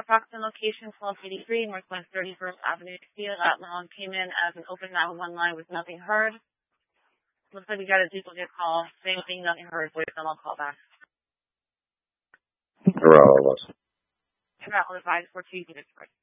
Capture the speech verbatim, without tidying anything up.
approximate location twelve eighty-three Northwest thirty-first Avenue. That long came in as an open nine one one line with nothing heard. Looks like we got a duplicate call. Same thing, nothing heard. Voice then I'll call back. For all of us. Travel advice for two units first.